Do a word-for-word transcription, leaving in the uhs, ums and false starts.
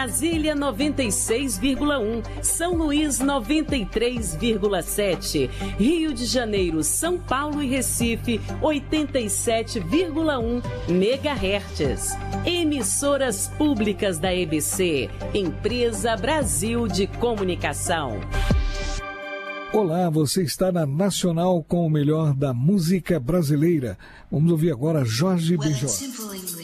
Brasília noventa e seis vírgula um, São Luís noventa e três vírgula sete, Rio de Janeiro, São Paulo e Recife oitenta e sete vírgula um megahertz. Emissoras públicas da E B C, Empresa Brasil de Comunicação. Olá, você está na Nacional com o melhor da música brasileira. Vamos ouvir agora Jorge Benjor.